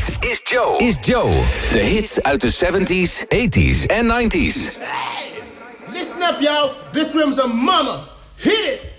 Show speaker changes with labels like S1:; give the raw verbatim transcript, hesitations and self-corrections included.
S1: Dit is Joe. Is Joe. De hits uit de seventies, eighties en nineties.
S2: Hey, listen up, y'all. This room's a mama. Hit it!